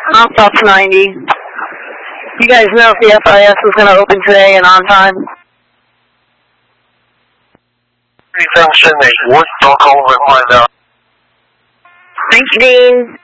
South 90. You guys know if the FIS is going to open today and on time? Anything, send me. What? I'll call over and find out. Thank you, Dean.